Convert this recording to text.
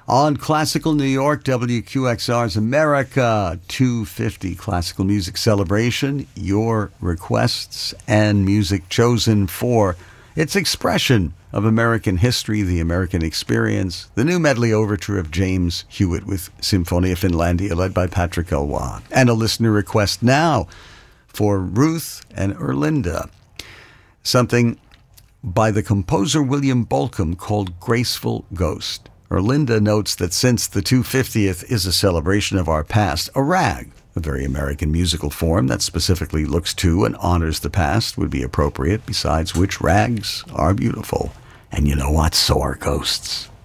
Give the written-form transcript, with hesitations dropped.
On Classical New York, WQXR's America 250 Classical Music Celebration, your requests and music chosen for its expression of American history, the American experience, the new medley overture of James Hewitt with Symphonia Finlandia led by Patrick Elwa. And a listener request now for Ruth and Erlinda, something by the composer William Bolcom called Graceful Ghost. Erlinda notes that since the 250th is a celebration of our past, a rag, a very American musical form that specifically looks to and honors the past, would be appropriate, besides which rags are beautiful. And you know what? So are ghosts.